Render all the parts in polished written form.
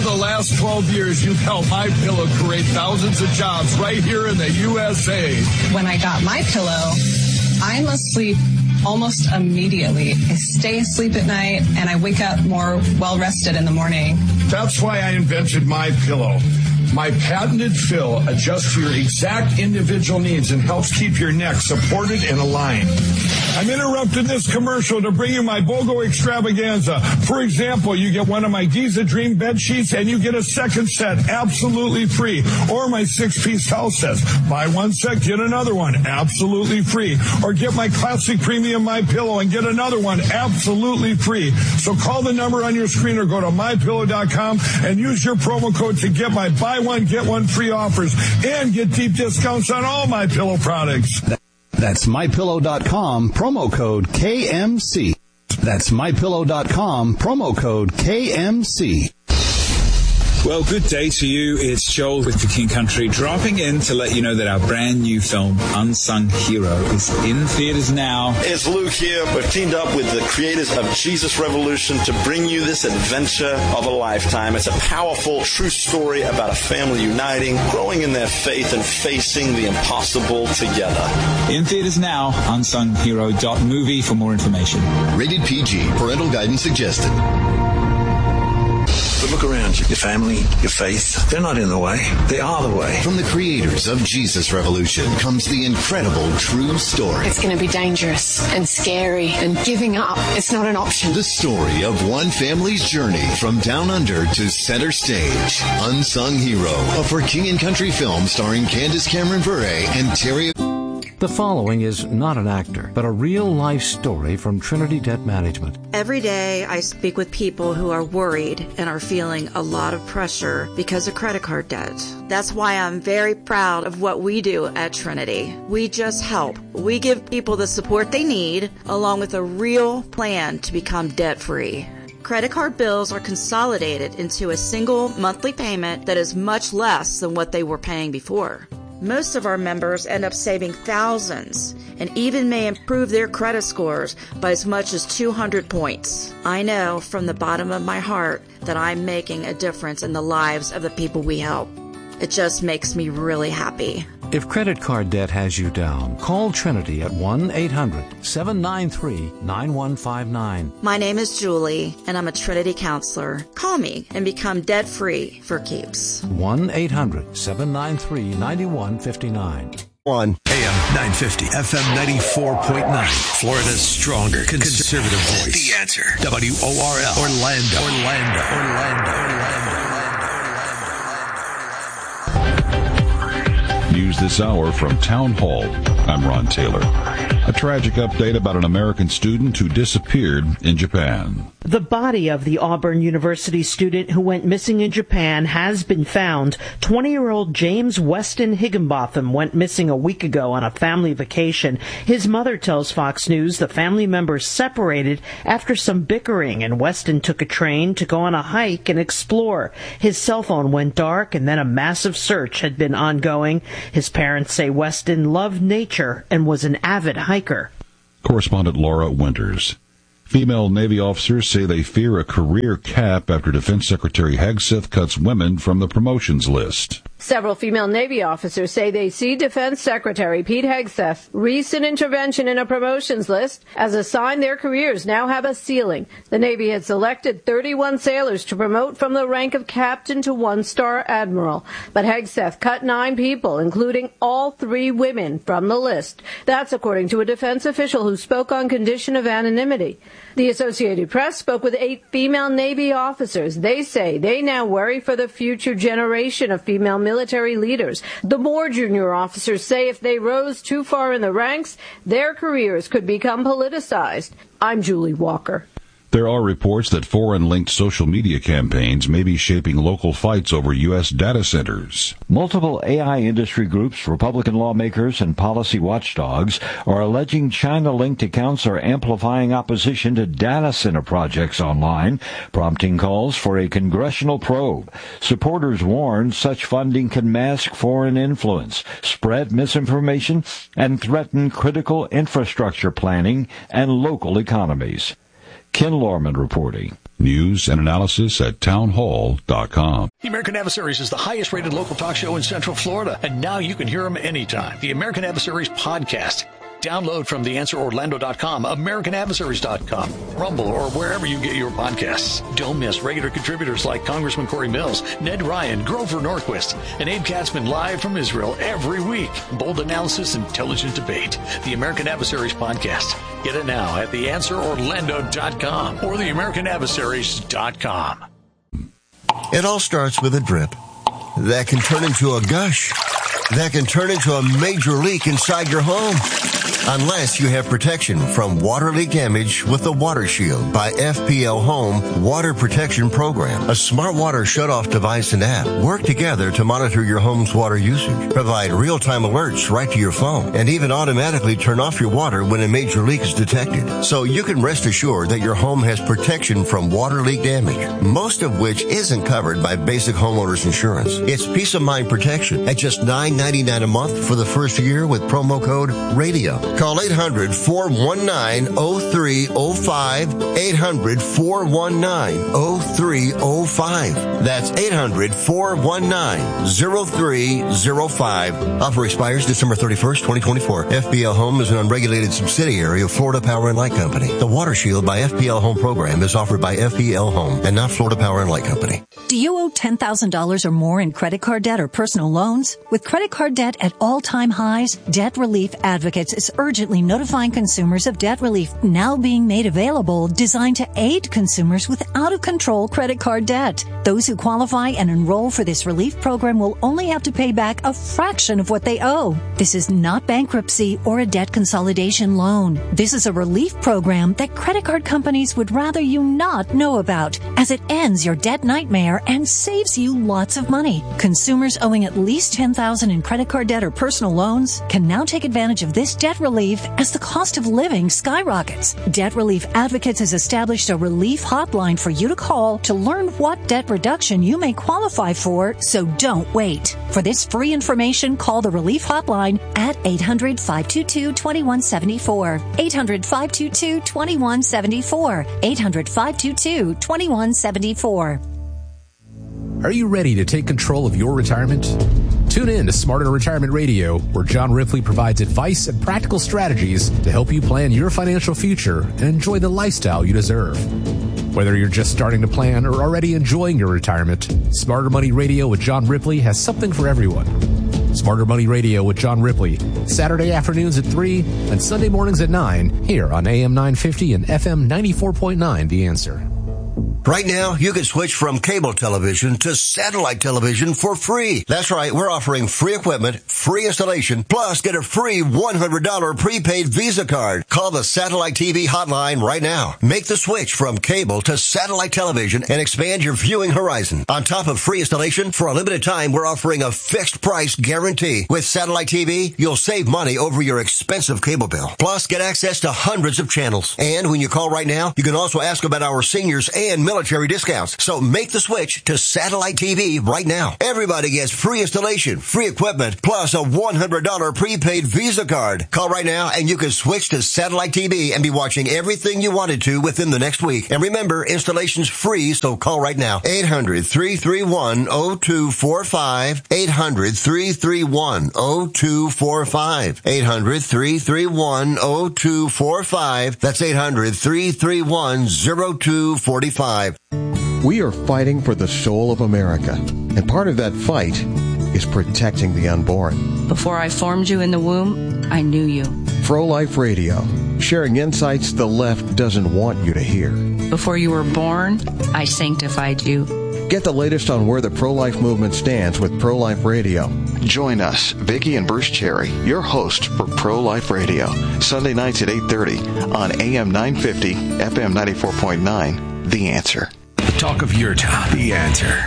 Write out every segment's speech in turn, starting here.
the last 12 years, you've helped MyPillow create thousands of jobs right here in the USA. When I got MyPillow, I'm asleep almost immediately. I stay asleep at night, and I wake up more well-rested in the morning. That's why I invented MyPillow. My patented fill adjusts to your exact individual needs and helps keep your neck supported and aligned. I'm interrupting this commercial to bring you my BOGO extravaganza. For example, you get one of my Giza Dream bed sheets and you get a second set absolutely free. Or my 6-piece towel sets. Buy one set, get another one absolutely free. Or get my classic premium MyPillow and get another one absolutely free. So call the number on your screen or go to MyPillow.com and use your promo code to get my buy one, get one free offers and get deep discounts on all MyPillow products. That's MyPillow.com, promo code KMC. That's MyPillow.com, promo code KMC. Well, good day to you. It's Joel with The King Country, dropping in to let you know that our brand new film, Unsung Hero, is in theaters now. It's Luke here. We've teamed up with the creators of Jesus Revolution to bring you this adventure of a lifetime. It's a powerful, true story about a family uniting, growing in their faith, and facing the impossible together. In theaters now, unsunghero.movie for more information. Rated PG. Parental guidance suggested. But look around you. Your family, your faith, they're not in the way. They are the way. From the creators of Jesus Revolution comes the incredible true story. It's going to be dangerous and scary, and giving up, it's not an option. The story of one family's journey from down under to center stage. Unsung Hero, a For King and Country film starring Candace Cameron Bure and Terry. The following is not an actor, but a real-life story from Trinity Debt Management. Every day I speak with people who are worried and are feeling a lot of pressure because of credit card debt. That's why I'm very proud of what we do at Trinity. We just help. We give people the support they need, along with a real plan to become debt-free. Credit card bills are consolidated into a single monthly payment that is much less than what they were paying before. Most of our members end up saving thousands and even may improve their credit scores by as much as 200 points. I know from the bottom of my heart that I'm making a difference in the lives of the people we help. It just makes me really happy. If credit card debt has you down, call Trinity at 1-800-793-9159. My name is Julie, and I'm a Trinity counselor. Call me and become debt-free for keeps. 1-800-793-9159. AM 950, FM 94.9. Florida's stronger conservative voice. The Answer. WORL. Orlando. News this hour from Town Hall. I'm Ron Taylor. A tragic update about an American student who disappeared in Japan. The body of the Auburn University student who went missing in Japan has been found. 20-year-old James Weston Higginbotham went missing a week ago on a family vacation. His mother tells Fox News the family members separated after some bickering, and Weston took a train to go on a hike and explore. His cell phone went dark, and then a massive search had been ongoing. His parents say Weston loved nature and was an avid hiker. Correspondent Laura Winters. Female Navy officers say they fear a career cap after Defense Secretary Hegseth cuts women from the promotions list. Several female Navy officers say they see Defense Secretary Pete Hegseth's recent intervention in a promotions list as a sign their careers now have a ceiling. The Navy had selected 31 sailors to promote from the rank of captain to one-star admiral, but Hegseth cut 9 people, including all 3 women, from the list. That's according to a defense official who spoke on condition of anonymity. The Associated Press spoke with 8 female Navy officers. They say they now worry for the future generation of female military leaders. The more junior officers say if they rose too far in the ranks, their careers could become politicized. I'm Julie Walker. There are reports that foreign-linked social media campaigns may be shaping local fights over U.S. data centers. Multiple AI industry groups, Republican lawmakers, and policy watchdogs are alleging China-linked accounts are amplifying opposition to data center projects online, prompting calls for a congressional probe. Supporters warn such funding can mask foreign influence, spread misinformation, and threaten critical infrastructure planning and local economies. Ken Lorman reporting. News and analysis at townhall.com. The American Adversaries is the highest rated local talk show in Central Florida, and now you can hear them anytime. The American Adversaries podcast. Download from theanswerorlando.com, americanadversaries.com, Rumble, or wherever you get your podcasts. Don't miss regular contributors like Congressman Corey Mills, Ned Ryan, Grover Norquist, and Abe Katzman live from Israel every week. Bold analysis, intelligent debate. The American Adversaries podcast. Get it now at theanswerorlando.com or theamericanadversaries.com. It all starts with a drip that can turn into a gush that can turn into a major leak inside your home. Unless you have protection from water leak damage with the Water Shield by FPL Home Water Protection Program. A smart water shutoff device and app work together to monitor your home's water usage, provide real-time alerts right to your phone, and even automatically turn off your water when a major leak is detected. So you can rest assured that your home has protection from water leak damage, most of which isn't covered by basic homeowners insurance. It's peace of mind protection at just $9.99 a month for the first year with promo code RADIO. Call 800-419-0305, 800-419-0305. That's 800-419-0305. Offer expires December 31st, 2024. FPL Home is an unregulated subsidiary of Florida Power and Light Company. The Water Shield by FPL Home program is offered by FPL Home and not Florida Power and Light Company. Do you owe $10,000 or more in credit card debt or personal loans? With credit card debt at all-time highs, Debt Relief Advocates is urgently notifying consumers of debt relief now being made available, designed to aid consumers with out-of-control credit card debt. Those who qualify and enroll for this relief program will only have to pay back a fraction of what they owe. This is not bankruptcy or a debt consolidation loan. This is a relief program that credit card companies would rather you not know about, as it ends your debt nightmare and saves you lots of money. Consumers owing at least $10,000 in credit card debt or personal loans can now take advantage of this debt relief as the cost of living skyrockets. Debt Relief Advocates has established a relief hotline for you to call to learn what debt reduction you may qualify for, so don't wait. For this free information, call the relief hotline at 800-522-2174. 800-522-2174. 800-522-2174. Are you ready to take control of your retirement? Tune in to Smarter Retirement Radio, where John Ripley provides advice and practical strategies to help you plan your financial future and enjoy the lifestyle you deserve. Whether you're just starting to plan or already enjoying your retirement, Smarter Money Radio with John Ripley has something for everyone. Smarter Money Radio with John Ripley, Saturday afternoons at 3 and Sunday mornings at 9, here on AM 950 and FM 94.9, The Answer. Right now, you can switch from cable television to satellite television for free. That's right, we're offering free equipment, free installation, plus get a free $100 prepaid Visa card. Call the Satellite TV hotline right now. Make the switch from cable to satellite television and expand your viewing horizon. On top of free installation, for a limited time, we're offering a fixed price guarantee. With Satellite TV, you'll save money over your expensive cable bill. Plus, get access to hundreds of channels. And when you call right now, you can also ask about our seniors and military discounts. So make the switch to Satellite TV right now. Everybody gets free installation, free equipment, plus a $100 prepaid Visa card. Call right now and you can switch to Satellite TV and be watching everything you wanted to within the next week. And remember, installation's free, so call right now. 800-331-0245. 800-331-0245. 800-331-0245. That's 800-331-0245. We are fighting for the soul of America, and part of that fight is protecting the unborn. Before I formed you in the womb, I knew you. Pro-Life Radio, sharing insights the left doesn't want you to hear. Before you were born, I sanctified you. Get the latest on where the pro-life movement stands with Pro-Life Radio. Join us, Vicki and Bruce Cherry, your host for Pro-Life Radio, Sunday nights at 8:30 on AM 950, FM 94.9, The Answer. The talk of your town, The Answer.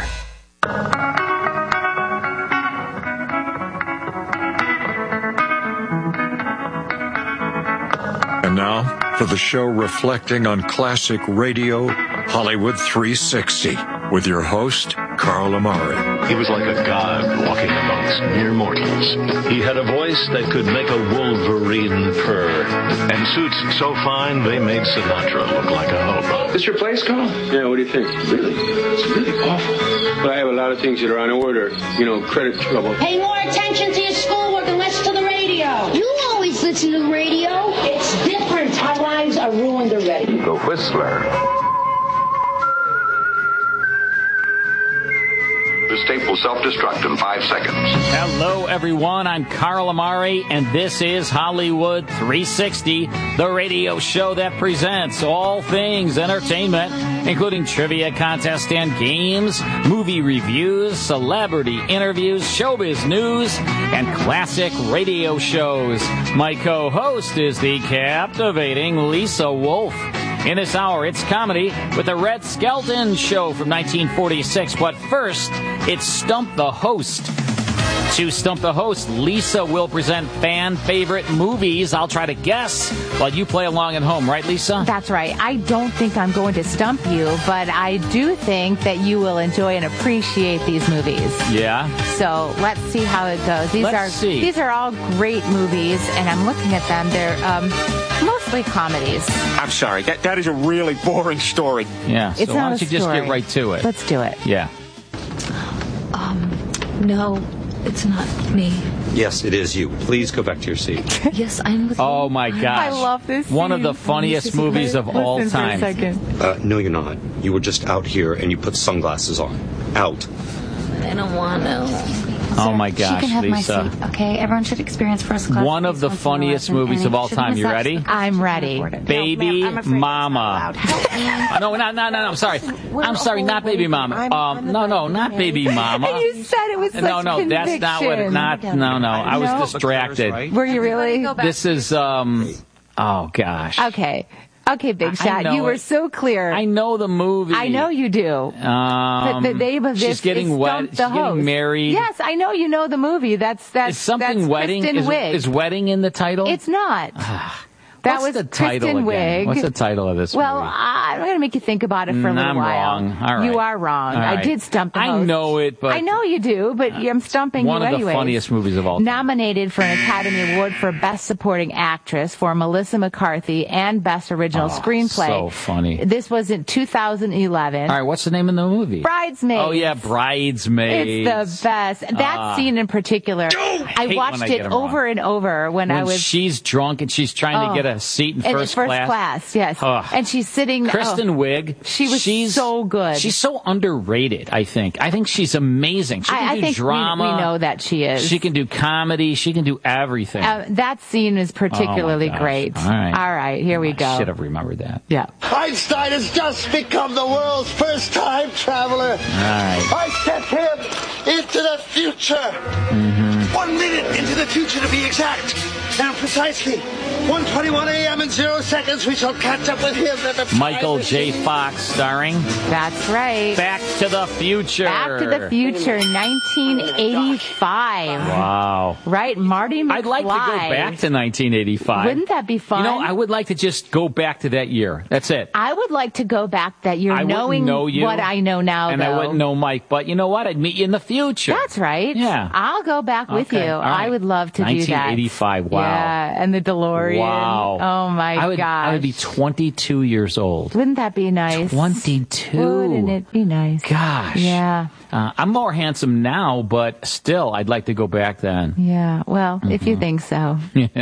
And now for the show reflecting on classic radio, Hollywood 360, with your host, Carl Amari. He was like a god walking amongst mere mortals. He had a voice that could make a wolverine purr. And suits so fine, they made Sinatra look like a hobo. This your place, Carl? Yeah, what do you think? Really? It's really awful. Well, I have a lot of things that are on order. Credit trouble. Pay more attention to your schoolwork and less to the radio. You always listen to the radio. It's different. Our lives are ruined already. The Whistler. This tape will self-destruct in 5 seconds. Hello, everyone. I'm Carl Amari, and this is Hollywood 360, the radio show that presents all things entertainment, including trivia contests and games, movie reviews, celebrity interviews, showbiz news, and classic radio shows. My co-host is the captivating Lisa Wolf. In this hour, it's comedy with the Red Skelton Show from 1946. But first, it's Stump the Host. To Stump the Host, Lisa will present fan-favorite movies. I'll try to guess while you play along at home. Right, Lisa? That's right. I don't think I'm going to stump you, but I do think that you will enjoy and appreciate these movies. Yeah? So let's see how it goes. These are all great movies, and I'm looking at them. They're mostly comedies. I'm sorry. That is a really boring story. Yeah. So why don't you just get right to it? Let's do it. Yeah. No. It's not me. Yes, it is you. Please go back to your seat. Yes, I'm with you. Oh, my gosh. I love this scene. One of the funniest movies of all time. For a second. No, you're not. You were just out here and you put sunglasses on. Out. I don't want to. Oh, my gosh, she can have Lisa. My seat, okay? Everyone should experience first class. One of the funniest movies of all time. You ready? I'm ready. Baby Mama. No, I'm sorry. I'm sorry, not Baby Mama. No, not Baby Mama. And you said it was such No, that's not what it, I was distracted. Were you really? This is, oh, gosh. Okay, Big Shot. You were so clear. I know the movie. I know you do. The name of this she's getting wed. She's getting married. Yes, I know you know the movie. That's is something that's wedding. Kristen Wiig. Is wedding in the title? It's not. That was the title Kristen again? Wiig. What's the title of this movie? Well, I'm going to make you think about it for a little I'm while. wrong. All right. You are wrong. Right. I did stump the host. I know it, but... I know you do, but I'm stumping you anyways. One of the funniest movies of all time. Nominated for an Academy Award for Best Supporting Actress for Melissa McCarthy and Best Original Screenplay. So funny. This was in 2011. All right, what's the name of the movie? Bridesmaids. Oh, yeah, Bridesmaids. It's the best. That scene in particular, I watched it over and over when I was... she's drunk and she's trying to get a seat in first class, yes. And she's sitting... Kristen Wiig. She's so good. She's so underrated, I think. I think she's amazing. She can do drama. We know that she is. She can do comedy. She can do everything. That scene is particularly great. All right, here we go. I should have remembered that. Yeah. Einstein has just become the world's first time traveler. All right. I sent him into the future. Mm-hmm. 1 minute into the future to be exact. And precisely 1:21 a.m. in 0 seconds, we shall catch up with him at the Michael J. Fox starring. That's right. Back to the Future. Back to the Future, 1985. Wow. Right, Marty McFly. I'd like to go back to 1985. Wouldn't that be fun? I would like to just go back to that year. That's it. I would like to go back that year knowing what I know now, and I wouldn't know Mike. But you know what? I'd meet you in the future. That's right. Yeah. I'll go back with you. Right. I would love to do that. 1985. Wow. Yeah, and the DeLorean. Wow. Oh, my gosh. I would be 22 years old. Wouldn't that be nice? 22. Wouldn't it be nice? Gosh. Yeah. I'm more handsome now, but still, I'd like to go back then. Yeah. Well, if you think so.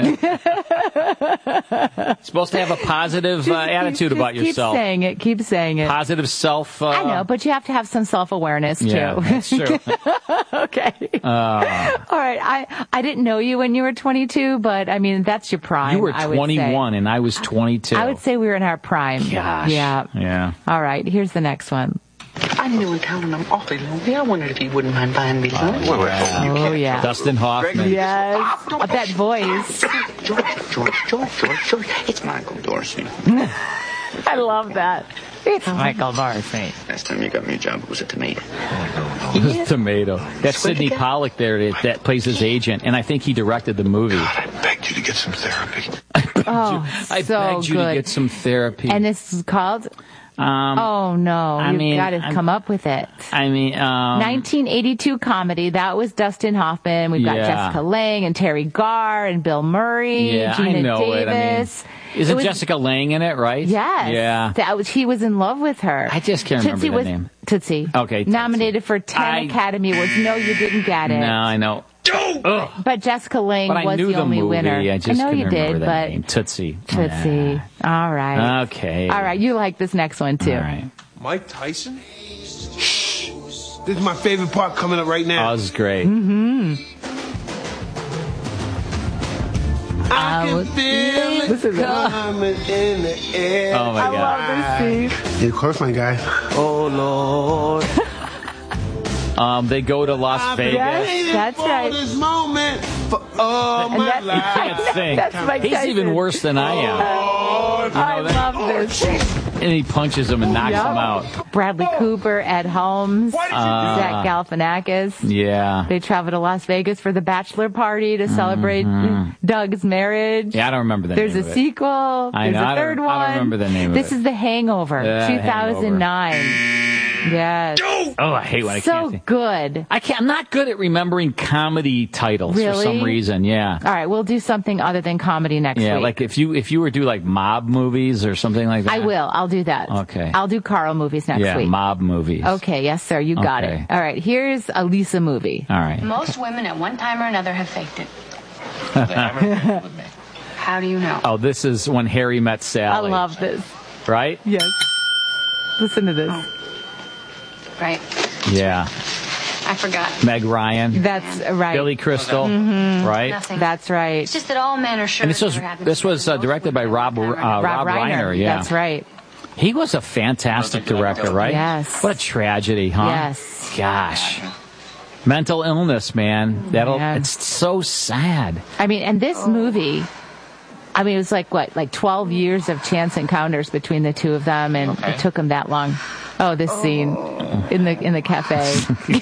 Supposed to have a positive attitude about yourself. Keep saying it. Positive self. I know, but you have to have some self-awareness, too. Yeah, that's true. Okay. All right. I didn't know you when you were 22, but, I mean, that's your prime. You were 21 and I was 22. I would say we were in our prime. Gosh. Yeah. All right. Here's the next one. I'm new in town and I'm awfully lonely. I wondered if you wouldn't mind buying me lunch. Oh, yeah. Dustin Hoffman. Yes. That voice. George. It's Michael Dorsey. I love that. It's Michael Dorsey. Last time you got me a job, it was a tomato. Tomato. That's Sidney Pollack there that plays his agent, and I think he directed the movie. God, I begged you to get some therapy. I begged you to get some therapy. And this is called... oh, no. You've got to come up with it. I mean, 1982 comedy. That was Dustin Hoffman. We've got Jessica Lange and Terry Garr and Bill Murray. Yeah, Gina I know Davis. it. I mean, isn't Jessica Lange in it, right? Yes. Yeah. He was in love with her. I just can't remember the name. Tootsie. Okay. Tootsie. Nominated for 10 Academy Awards. No, you didn't get it. No, I know. But Jessica Lange was the only winner. I just know you did, that but name. Tootsie. Tootsie. All right. Okay. All right. You like this next one too. All right. Mike Tyson? This is my favorite part coming up right now. Oh, this is great. Mm-hmm. I can feel it coming in the air. Oh, my God. I love this scene. Yeah, of course, my guy. Oh, Lord. They go to Las Vegas. Yes, that's right. This moment for all my life. He can't sing. That's Mike He's Tyson. even worse than I am. I love this. And he punches him and knocks him out. Bradley Cooper, Ed Holmes, Zach Galifianakis. Yeah. They travel to Las Vegas for the bachelor party to celebrate Doug's marriage. Yeah, I don't remember the There's name a of it. sequel. There's a third one. I don't remember the name of it. This is The Hangover, 2009. Yes. Oh, I hate when I can't think. So good. I'm not good at remembering comedy titles for some reason. Yeah. All right, we'll do something other than comedy next week. Yeah, like if you were to do like mob movies or something like that. I will. I'll do that. Okay. I'll do Carl movies next week. Yeah, mob movies. Okay, yes, sir. You got it. All right, here's a Lisa movie. All right. Most women at one time or another have faked it. How do you know? Oh, this is When Harry Met Sally. I love this. Right? Yes. Listen to this. Right. Yeah. I forgot. Meg Ryan. That's right. Billy Crystal. Mm-hmm. Right? Nothing. That's right. It's just that all men are sure. And this was directed by Rob Reiner. Yeah. That's right. He was a fantastic director, right? Yes. What a tragedy, huh? Yes. Gosh. Mental illness, man. It's so sad. I mean, and this movie, I mean, it was like 12 years of chance encounters between the two of them, and it took them that long. Oh, this scene in the cafe.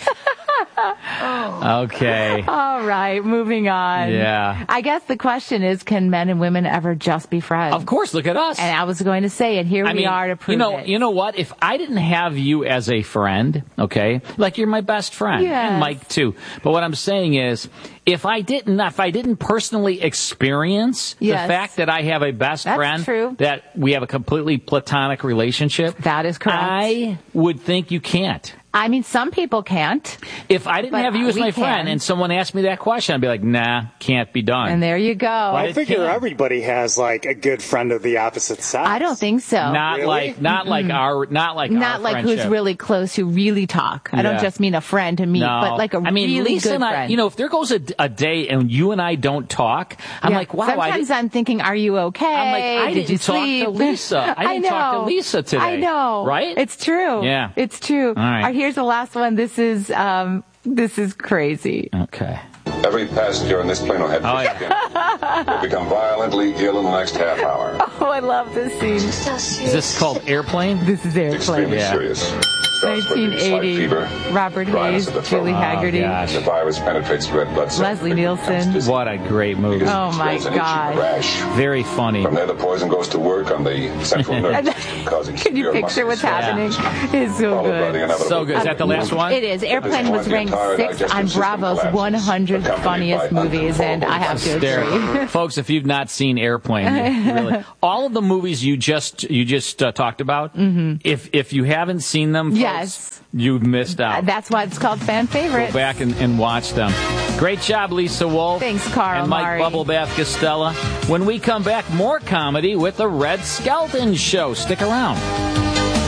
Okay. All right, moving on. Yeah. I guess the question is, can men and women ever just be friends? Of course, look at us. And I was going to say, and here we are to prove it. You know what? If I didn't have you as a friend, okay, like you're my best friend, and Mike too. But what I'm saying is, if I didn't personally experience the fact that I have a best friend, that we have a completely platonic relationship, that is correct. I would think you can't. I mean, some people can't. If I didn't have you as my friend and someone asked me that question, I'd be like, nah, can't be done. And there you go. Well, I figure everybody has like a good friend of the opposite sex. I don't think so. Not really? like our who's really close, who really talk. I don't just mean a friend to meet, but like really Lisa good and I, friend. you know, if there goes a day and you and I don't talk, I'm like, wow. Sometimes I'm thinking, are you okay? I'm like, I didn't talk to Lisa. I didn't talk to Lisa today. I know. Right? It's true. Yeah. It's true. All right. Here's the last one. This is crazy. Okay. Every passenger on this plane will have will become violently ill in the next half hour. Oh, I love this scene. Is this called Airplane? This is Airplane. Extremely serious. 1980. Robert Hayes, Julie Haggerty. The virus penetrates the red blood cells. Leslie Nielsen. What a great movie. Oh, my gosh. Very funny. From there, the poison goes to work on the central nervous system, causing Can you picture what's happening? It's so good. So good. Is that the last one? It is. Airplane was ranked 6th on Bravo's 100 funniest movies, and I have to agree. Folks, if you've not seen Airplane, really, all of the movies you just talked about, if you haven't seen them, folks, you've missed out. That's why it's called Fan Favorites. Go back and watch them. Great job, Lisa Wolf. Thanks, Carl. And Mike Bubblebath Costello. When we come back, more comedy with the Red Skelton Show. Stick around.